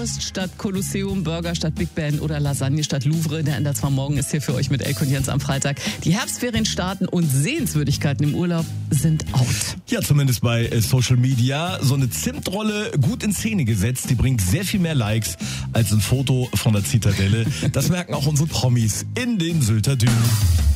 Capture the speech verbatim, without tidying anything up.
Wurst statt Kolosseum, Burger statt Big Ben oder Lasagne statt Louvre. Der N D R zwei Morgen ist hier für euch mit Elke und Jens am Freitag. Die Herbstferien starten und Sehenswürdigkeiten im Urlaub sind out. Ja, zumindest bei äh, Social Media. So eine Zimtrolle gut in Szene gesetzt, die bringt sehr viel mehr Likes als ein Foto von der Zitadelle. Das merken auch unsere Promis in den Sylter Dünen.